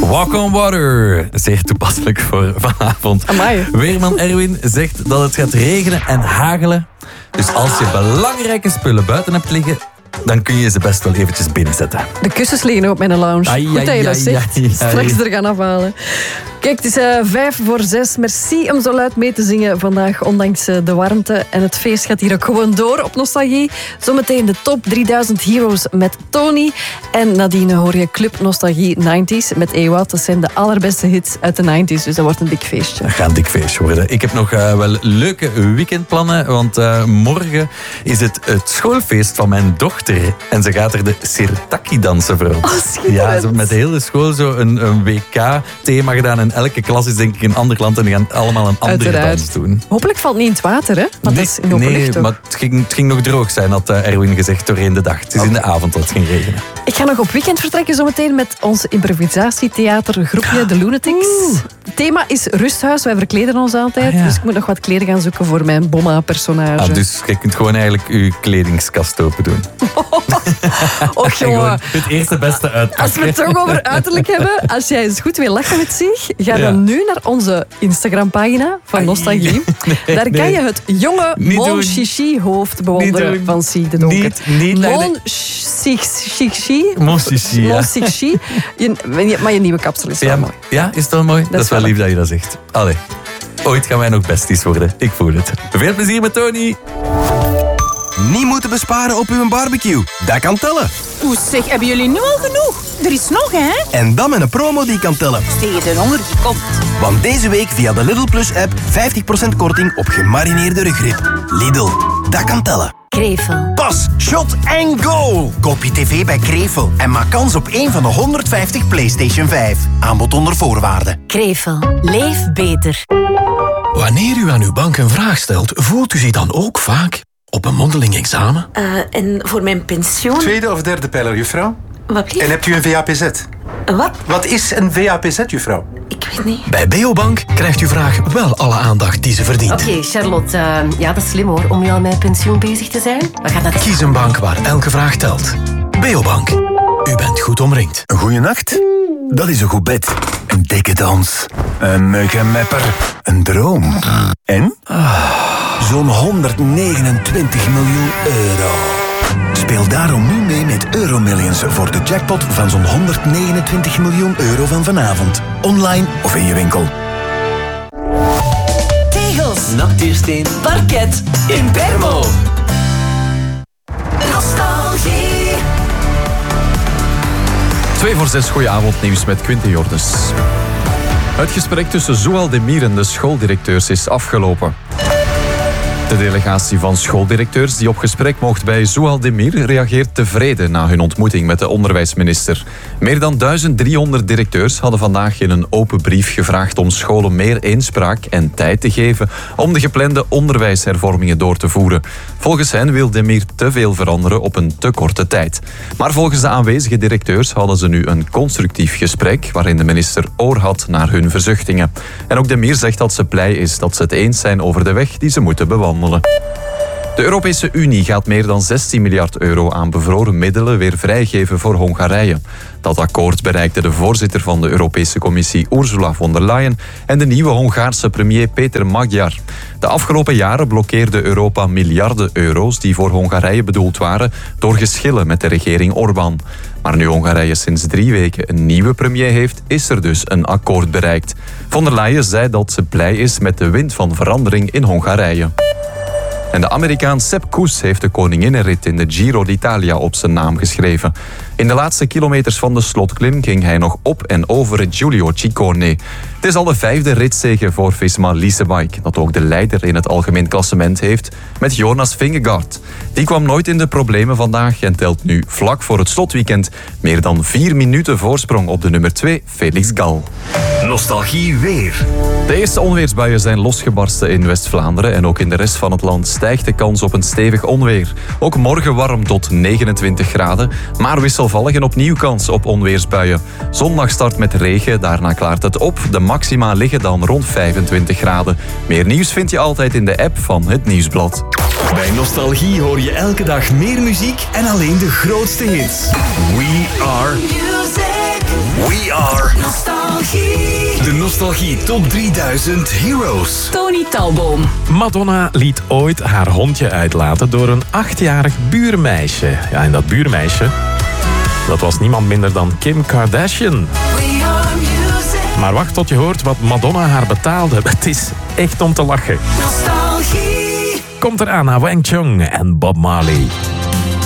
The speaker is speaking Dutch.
Walk on Water. Zeer toepasselijk voor vanavond. Amai. Weerman Erwin zegt dat het gaat regenen en hagelen. Dus als je belangrijke spullen buiten hebt liggen, dan kun je ze best wel eventjes binnenzetten. De kussens liggen nog op mijn lounge. Ai, Goed dat je dat ai, zegt. ai, ai. Straks er gaan afhalen. Kijk, het is 5:05. Merci om zo luid mee te zingen vandaag, ondanks de warmte. En het feest gaat hier ook gewoon door op Nostalgie. Zometeen de top 3000 heroes met Tony. En nadien hoor je Club Nostalgie 90s met Ewout. Dat zijn de allerbeste hits uit de 90s, dus dat wordt een dik feestje. Dat gaat een dik feestje worden. Ik heb nog wel leuke weekendplannen, want morgen is het schoolfeest van mijn dochter. En ze gaat er de Sirtaki dansen voor ons. Oh, schitterend. Ja, ze hebben met de hele school zo een WK-thema gedaan. En elke klas is denk ik een ander land en die gaan allemaal een andere dans doen. Hopelijk valt het niet in het water, hè? Want dat is in open lucht, toch? Maar het ging nog droog zijn, had Erwin gezegd, doorheen de dag. Het is in de avond dat het ging regenen. Ik ga nog op weekend vertrekken zometeen met ons improvisatietheatergroepje, de Lunatics. Het thema is rusthuis. Wij verkleden ons altijd. Ah, ja. Dus ik moet nog wat kleren gaan zoeken voor mijn bomma-personage. Dus je kunt gewoon eigenlijk je kledingskast open doen. Och, jongen. Het eerste beste uitpakken. Als we het toch over uiterlijk hebben, als jij eens goed wil lachen met zich, ga dan nu naar onze Instagram-pagina van Nostalgie. Daar kan je het jonge Mon Chichi hoofd bewonderen van Zie de Donker. Mon Chichi. Mon Chichi, ja. Mon Chichi. Maar je nieuwe kapsel is wel mooi. Ja, is dat mooi? Dat is wel lief dat je dat zegt. Allee, ooit gaan wij nog besties worden. Ik voel het. Veel plezier met Tony. Niet moeten besparen op uw barbecue. Dat kan tellen. Oeh, zeg, hebben jullie nu al genoeg? Er is nog, hè? En dan met een promo die kan tellen. Tegen de honger komt. Want deze week via de Lidl Plus app 50% korting op gemarineerde rugrib. Lidl, dat kan tellen. Krevel. Pas, shot en go! Koop je tv bij Krevel en maak kans op één van de 150 PlayStation 5. Aanbod onder voorwaarden. Krevel. Leef beter. Wanneer u aan uw bank een vraag stelt, voelt u zich dan ook vaak op een mondeling examen? En voor mijn pensioen? Tweede of derde pijler, juffrouw? Wat blieft? En hebt u een VAPZ? Wat? Wat is een VAPZ, juffrouw? Ik weet niet. Bij Beobank krijgt uw vraag wel alle aandacht die ze verdient. Oké, Charlotte. Ja, dat is slim hoor, om nu al met pensioen bezig te zijn. We gaan dat... Kies een bank waar elke vraag telt. Beobank. U bent goed omringd. Een goeie nacht? Dat is een goed bed. Een dikke dans. Een muggenmepper. Een droom. En? Zo'n 129 miljoen euro. Speel daarom nu mee met Euromillions voor de jackpot van zo'n 129 miljoen euro van vanavond. Online of in je winkel. Tegels, natuursteen, parket, in Bermo. Nostalgie. 5:45, goedenavond, nieuws met Quinten Jordens. Het gesprek tussen Zoual Demir en de schooldirecteurs is afgelopen. De delegatie van schooldirecteurs die op gesprek mocht bij Zoual Demir reageert tevreden na hun ontmoeting met de onderwijsminister. Meer dan 1300 directeurs hadden vandaag in een open brief gevraagd om scholen meer inspraak en tijd te geven om de geplande onderwijshervormingen door te voeren. Volgens hen wil Demir te veel veranderen op een te korte tijd. Maar volgens de aanwezige directeurs hadden ze nu een constructief gesprek waarin de minister oor had naar hun verzuchtingen. En ook Demir zegt dat ze blij is dat ze het eens zijn over de weg die ze moeten bewandelen. De Europese Unie gaat meer dan 16 miljard euro aan bevroren middelen weer vrijgeven voor Hongarije. Dat akkoord bereikte de voorzitter van de Europese Commissie Ursula von der Leyen en de nieuwe Hongaarse premier Peter Magyar. De afgelopen jaren blokkeerde Europa miljarden euro's die voor Hongarije bedoeld waren door geschillen met de regering Orbán. Maar nu Hongarije sinds 3 weken een nieuwe premier heeft, is er dus een akkoord bereikt. Von der Leyen zei dat ze blij is met de wind van verandering in Hongarije. En de Amerikaan Sepp Kuss heeft de koninginnenrit in de Giro d'Italia op zijn naam geschreven. In de laatste kilometers van de slotklim ging hij nog op en over Giulio Ciccone. Het is al de 5e ritzege voor Visma Leasebike, dat ook de leider in het algemeen klassement heeft, met Jonas Vingegaard. Die kwam nooit in de problemen vandaag en telt nu vlak voor het slotweekend meer dan 4 minuten voorsprong op de nummer 2, Felix Gal. Nostalgie weer. De eerste onweersbuien zijn losgebarsten in West-Vlaanderen en ook in de rest van het land stijgt de kans op een stevig onweer. Ook morgen warm tot 29 graden, maar wisselvallig en opnieuw kans op onweersbuien. Zondag start met regen, daarna klaart het op. De maxima liggen dan rond 25 graden. Meer nieuws vind je altijd in de app van Het Nieuwsblad. Bij Nostalgie hoor je elke dag meer muziek en alleen de grootste hits. We are... Music. We are... Nostalgie. Nostalgie. De Nostalgie Top 3000 Heroes. Tony Talboom. Madonna liet ooit haar hondje uitlaten door een 8-jarig buurmeisje. Ja, en dat buurmeisje, dat was niemand minder dan Kim Kardashian. Maar wacht tot je hoort wat Madonna haar betaalde. Het is echt om te lachen. Nostalgie. Komt eraan naar Wang Chung en Bob Marley.